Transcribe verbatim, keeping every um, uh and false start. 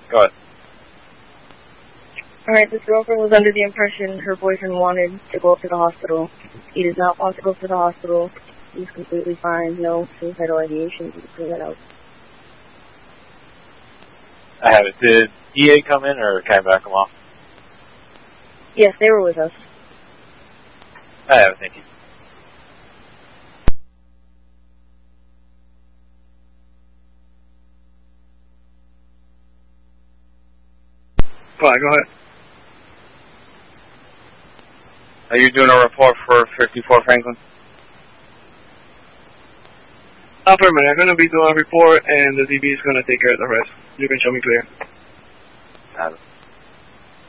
Go ahead. Alright, this girlfriend was under the impression her boyfriend wanted to go up to the hospital. He does not want to go to the hospital. He's completely fine. No suicidal ideation. You can clear that out. I have it. Did E A come in, or can I back him off? Yes, they were with us. I have it, thank you. Go ahead, go ahead. Are you doing a report for fifty-four Franklin? Affirmative. I'm going to be doing a report, and the D B is going to take care of the rest. You can show me clear. Got it.